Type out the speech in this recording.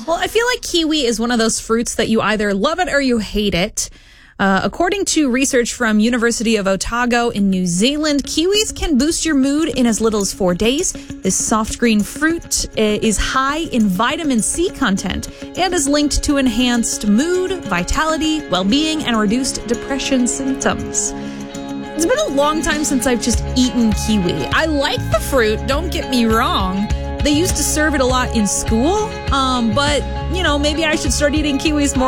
Well, I feel like kiwi is one of those fruits that you either love it or you hate it. According to research from University of Otago in New Zealand, kiwis can boost your mood in as little as 4 days. This soft green fruit is high in vitamin C content and is linked to enhanced mood, vitality, well-being, and reduced depression symptoms. It's been a long time since I've just eaten kiwi. I like the fruit, don't get me wrong. They used to serve it a lot in school, but, maybe I should start eating kiwis more